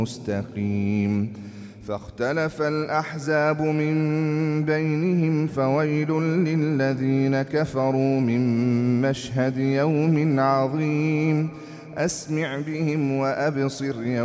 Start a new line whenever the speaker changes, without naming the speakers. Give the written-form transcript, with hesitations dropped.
مستقيم فاختلف الأحزاب من بينهم فويل للذين كفروا من مشهد يوم عظيم أسمع بهم وأبصر